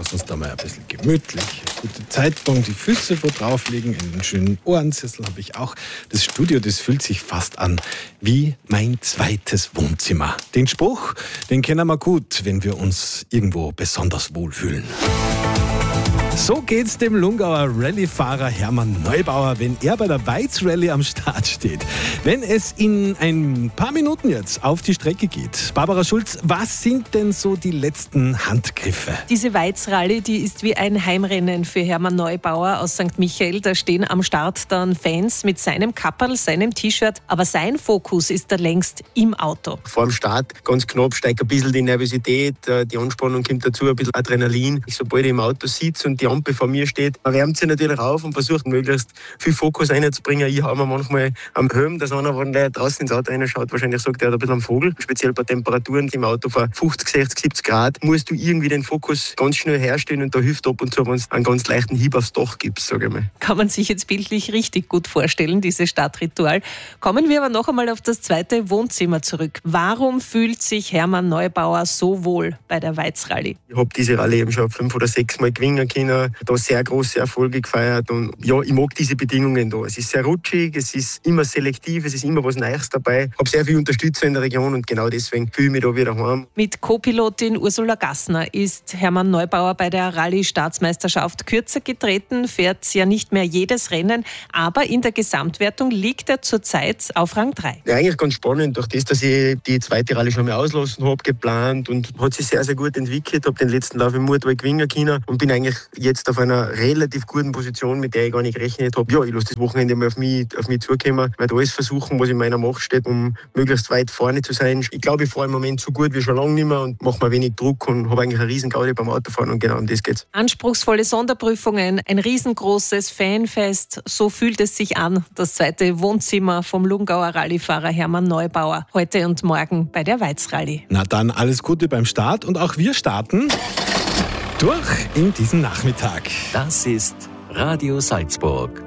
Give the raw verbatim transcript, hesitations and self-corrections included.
machen uns da mal ein bisschen gemütlich. Gute Zeitung, die Füße wo drauflegen, einen schönen Ohrensessel habe ich auch. Das Studio, das fühlt sich fast an wie mein zweites Wohnzimmer. Den Spruch, den kennen wir gut, wenn wir uns irgendwo besonders wohlfühlen. So geht's dem Lungauer Rallye-Fahrer Hermann Neubauer, wenn er bei der Weiz Rallye am Start steht. Wenn es in ein paar Minuten jetzt auf die Strecke geht. Barbara Schulz, was sind denn so die letzten Handgriffe? Diese Weiz Rallye, die ist wie ein Heimrennen für Hermann Neubauer aus Sankt Michael. Da stehen am Start dann Fans mit seinem Kapperl, seinem T-Shirt. Aber sein Fokus ist da längst im Auto. Vor dem Start ganz knapp steigt ein bisschen die Nervosität, die Anspannung kommt dazu, ein bisschen Adrenalin. Sobald ich im Auto sitze und die Ampel vor mir steht, man wärmt sich natürlich auf und versucht möglichst viel Fokus reinzubringen. Ich habe mir manchmal am Helm, dass einer, wenn der draußen ins Auto reinschaut, wahrscheinlich sagt, der hat ein bisschen am Vogel. Speziell bei Temperaturen im Auto von fünfzig, sechzig, siebzig Grad, musst du irgendwie den Fokus ganz schnell herstellen und da hilft ab und zu, wenn es einen ganz leichten Hieb aufs Dach gibt, sage ich mal. Kann man sich jetzt bildlich richtig gut vorstellen, dieses Startritual. Kommen wir aber noch einmal auf das zweite Wohnzimmer zurück. Warum fühlt sich Hermann Neubauer so wohl bei der Weiz Rallye? Ich habe diese Rallye eben schon fünf oder sechs Mal gewinnen können, da sehr große Erfolge gefeiert und ja, ich mag diese Bedingungen da. Es ist sehr rutschig, es ist immer selektiv, es ist immer was Neues dabei. Ich habe sehr viel Unterstützer in der Region und genau deswegen fühle ich mich da wieder heim. Mit Co-Pilotin Ursula Gassner ist Hermann Neubauer bei der Rallye-Staatsmeisterschaft kürzer getreten, fährt ja nicht mehr jedes Rennen, aber in der Gesamtwertung liegt er zurzeit auf Rang drei. Ja, eigentlich ganz spannend, durch das, dass ich die zweite Rallye schon mal auslassen habe, geplant und hat sich sehr, sehr gut entwickelt. Ich habe den letzten Lauf im Murtal gewinnen können und bin eigentlich jetzt auf einer relativ guten Position, mit der ich gar nicht gerechnet habe. Ja, ich lasse das Wochenende mal auf mich, auf mich zukommen, werde alles versuchen, was in meiner Macht steht, um möglichst weit vorne zu sein. Ich glaube, ich fahre im Moment so gut wie schon lange nicht mehr und mache mir wenig Druck und habe eigentlich eine riesen Gaudi beim Autofahren und genau um das geht's. Anspruchsvolle Sonderprüfungen, ein riesengroßes Fanfest, so fühlt es sich an, das zweite Wohnzimmer vom Lungauer Rallyefahrer Hermann Neubauer, heute und morgen bei der Weiz Rallye. Na dann alles Gute beim Start und auch wir starten durch in diesen Nachmittag. Das ist Radio Salzburg.